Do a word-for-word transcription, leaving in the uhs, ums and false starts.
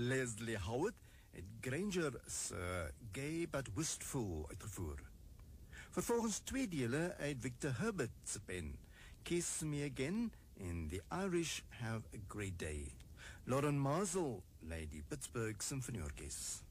Leslie Howard het Granger se Gay But Wistful uitgevoer. Vervolgens twee dele uit Victor Herbert se pen, Kiss Me Again en The Irish Have a Great Day. Lauren Mazel lei die Pittsburgh Symfonieorkes.